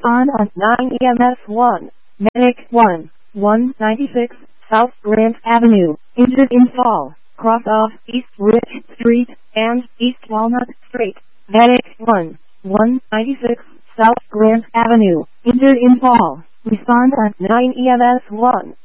Respond on 9 EMS 1. Medic 1. 196 South Grant Avenue. Injured in fall. Cross off East Rich Street and East Walnut Street. Medic 1. 196 South Grant Avenue. Injured in fall. Respond on 9 EMS 1.